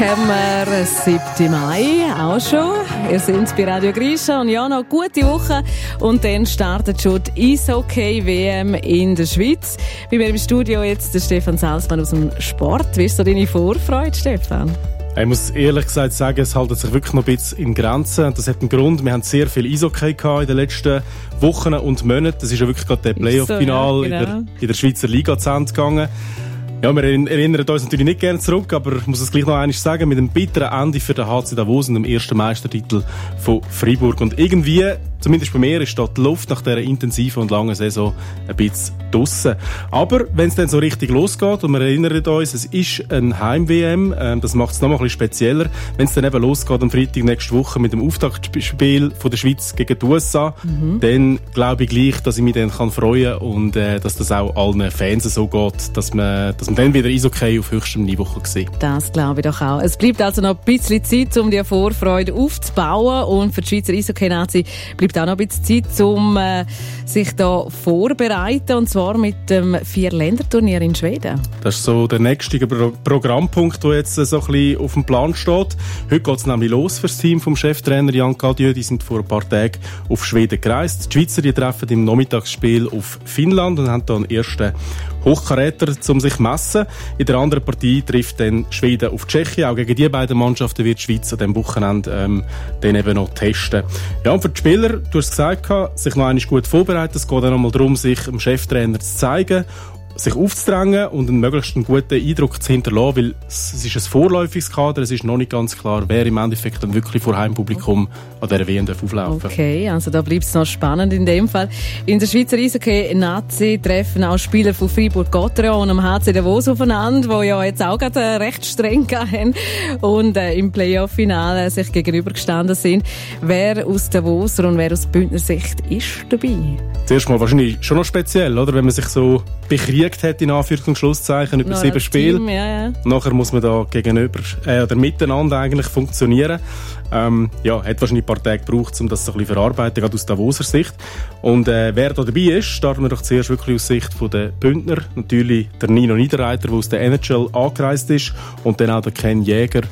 Haben wir 7. Mai auch schon. Ihr seid bei Radio Grisha und ja, noch eine gute Woche. Und dann startet schon die Eishockey-WM in der Schweiz. Bei mir im Studio jetzt der Stefan Salzmann aus dem Sport. Wie ist so deine Vorfreude, Stefan? Ich muss ehrlich gesagt sagen, es hält sich wirklich noch ein bisschen in Grenzen. Das hat einen Grund. Wir haben sehr viel Eishockey gehabt in den letzten Wochen und Monaten. Das ist ja wirklich gerade der Playoff-Final ja, genau. in der Schweizer Liga zu Ende gegangen. Ja, wir erinnern uns natürlich nicht gerne zurück, aber ich muss es gleich noch einmal sagen, mit einem bitteren Ende für den HC Davos und dem ersten Meistertitel von Freiburg. Und irgendwie, zumindest bei mir, ist da die Luft nach dieser intensiven und langen Saison ein bisschen draussen. Aber wenn es dann so richtig losgeht, und wir erinnern uns, es ist ein Heim-WM, das macht es noch mal ein bisschen spezieller, wenn es dann eben losgeht am Freitag nächste Woche mit dem Auftaktspiel von der Schweiz gegen die USA, dann glaube ich gleich, dass ich mich dann freuen kann und dass das auch allen Fans so geht, dass man dann wieder Eishockey auf höchstem Niveau sehen kann. Das glaube ich doch auch. Es bleibt also noch ein bisschen Zeit, um die Vorfreude aufzubauen und für die Schweizer Eishockey-Nazi bleibt auch noch ein bisschen Zeit, um sich da vorzubereiten, und zwar mit dem 4-Länder-Turnier in Schweden. Das ist so der nächste Programmpunkt, der jetzt so ein bisschen auf dem Plan steht. Heute geht es nämlich los für das Team vom Cheftrainer Jan Cadieux. Die sind vor ein paar Tagen auf Schweden gereist. Die Schweizer die treffen im Nachmittagsspiel auf Finnland und haben da einen ersten Hochkaräter, um sich zu messen. In der anderen Partie trifft dann Schweden auf Tschechien. Auch gegen die beiden Mannschaften wird die Schweiz an diesem Wochenende dann eben noch testen. Ja, und für die Spieler, du hast gesagt, sich noch einmal gut vorbereiten. Es geht dann nochmal darum, sich dem Cheftrainer zu zeigen, sich aufzudrängen und einen möglichst guten Eindruck zu hinterlassen, weil es ist ein vorläufiges Kader, es ist noch nicht ganz klar, wer im Endeffekt dann wirklich vor Heimpublikum an dieser WM auflaufen darf. Okay, also da bleibt es noch spannend in dem Fall. In der Schweizer Eishockey-Nazi treffen auch Spieler von Fribourg-Gotteron und am HC Davos aufeinander, die ja jetzt auch gerade recht streng haben und im Playoff-Finale sich gegenübergestanden sind. Wer aus Davoser und wer aus Bündner Sicht ist dabei? Zuerst mal wahrscheinlich schon noch speziell, oder? Wenn man sich so bekriegt hat, in Anführungs- und Schlusszeichen, über 7 Spiele. Team, ja. Nachher muss man da gegenüber, oder miteinander eigentlich funktionieren. Hat wahrscheinlich ein paar Tage gebraucht, um das so ein bisschen verarbeiten, gerade aus Davoser Sicht. Und wer da dabei ist, starten wir doch zuerst wirklich aus Sicht der Bündner. Natürlich der Nino Niederreiter, der aus der NHL angereist ist, und dann auch der Ken Jäger,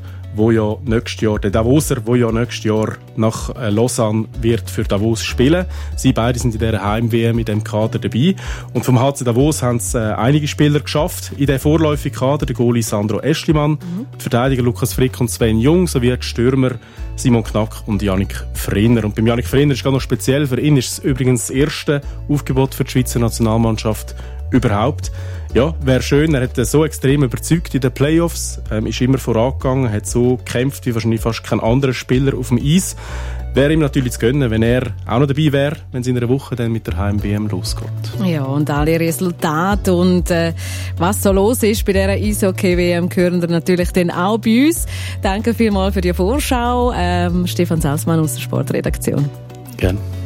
der Davoser, der ja nächstes Jahr nach Lausanne wird für Davos spielen. Sie beide sind in dieser Heim-WM in diesem Kader dabei. Und vom HC Davos haben es einige Spieler geschafft in diesem vorläufigen Kader. Der Goalie Sandro Eschlimann, die Verteidiger Lukas Frick und Sven Jung, sowie die Stürmer Simon Knack und Yannick Frenner. Und beim Yannick Frenner ist es noch speziell. Für ihn ist es übrigens das erste Aufgebot für die Schweizer Nationalmannschaft überhaupt. Ja, wäre schön. Er hat so extrem überzeugt in den Playoffs, ist immer vorangegangen, hat so gekämpft wie wahrscheinlich fast kein anderer Spieler auf dem Eis. Wäre ihm natürlich zu gönnen, wenn er auch noch dabei wäre, wenn es in einer Woche dann mit der Heim-WM losgeht. Ja, und alle Resultate und was so los ist bei dieser Eishockey-WM, hören wir natürlich dann auch bei uns. Danke vielmals für die Vorschau. Stefan Salzmann aus der Sportredaktion. Gerne.